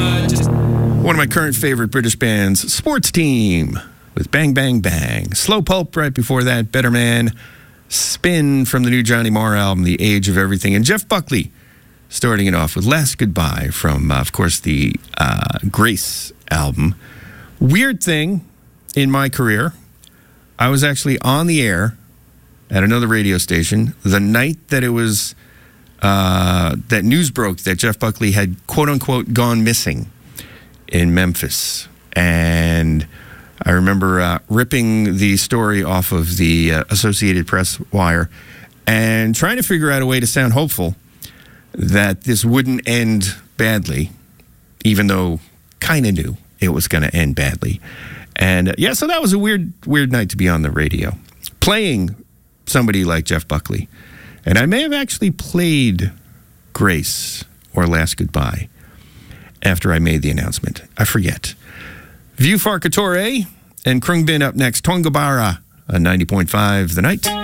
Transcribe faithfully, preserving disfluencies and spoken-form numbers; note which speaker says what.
Speaker 1: One of my current favorite British bands, Sports Team, with Bang Bang Bang. Slow Pulp right before that, Better Man. Spin from the new Johnny Marr album, The Age of Everything. And Jeff Buckley starting it off with Last Goodbye from, uh, of course, the uh, Grace album. Weird thing in my career, I was actually on the air at another radio station the night that it was, uh, that news broke that Jeff Buckley had, quote-unquote, gone missing in Memphis. And I remember uh, ripping the story off of the uh, Associated Press wire and trying to figure out a way to sound hopeful that this wouldn't end badly, even though kind of knew it was going to end badly. And uh, yeah, so that was a weird, weird night to be on the radio, playing somebody like Jeff Buckley. And I may have actually played Grace or Last Goodbye after I made the announcement. I forget. View Farcatore and Krungbin up next. Tongabara on ninety point five The Night.